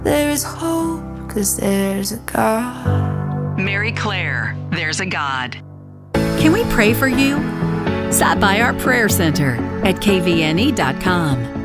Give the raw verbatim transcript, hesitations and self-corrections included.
There is hope, cause there's a God. Mary Claire, there's a God. Can we pray for you? Stop by our prayer center at k v n e dot com.